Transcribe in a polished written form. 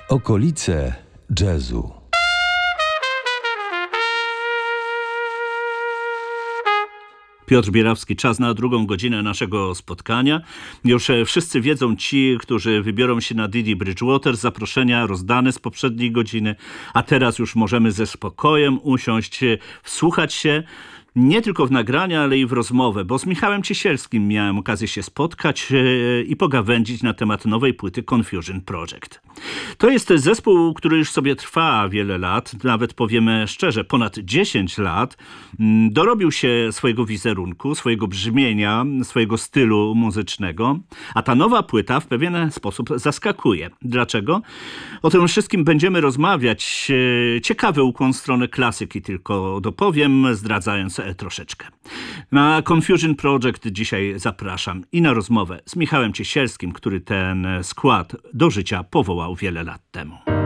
Okolice jazzu. Piotr Bierawski, czas na drugą godzinę naszego spotkania. Już wszyscy wiedzą, ci, którzy wybiorą się na Didi Bridgewater, zaproszenia rozdane z poprzedniej godziny, a teraz już możemy ze spokojem usiąść, wsłuchać się nie tylko w nagrania, ale i w rozmowę, bo z Michałem Ciesielskim miałem okazję się spotkać i pogawędzić na temat nowej płyty Confusion Project. To jest zespół, który już sobie trwa wiele lat, nawet powiemy szczerze, ponad 10 lat. Dorobił się swojego wizerunku, swojego brzmienia, swojego stylu muzycznego, a ta nowa płyta w pewien sposób zaskakuje. Dlaczego? O tym wszystkim będziemy rozmawiać. Ciekawy ukłon w stronę klasyki tylko dopowiem, zdradzając troszeczkę. Na Confusion Project dzisiaj zapraszam i na rozmowę z Michałem Ciesielskim, który ten skład do życia powołał wiele lat temu.